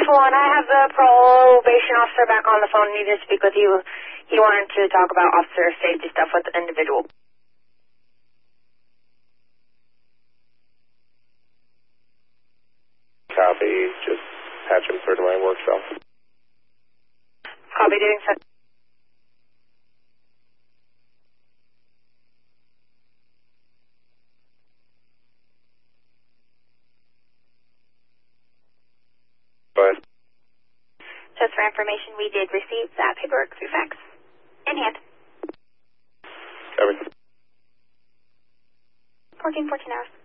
1, I have the probation officer back on the phone. Needed to speak with you. He wanted to talk about officer safety stuff with the individual. Copy. Just patch him through to my work cell. Copy, doing so. Go ahead. Just for information, we did receive that paperwork through fax. In hand. Copy. Working 14 hours.